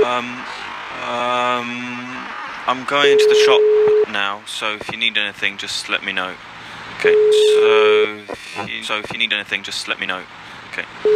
I'm going into the shop now, so if you need anything, just let me know. Okay, so if you need anything, just let me know. Okay.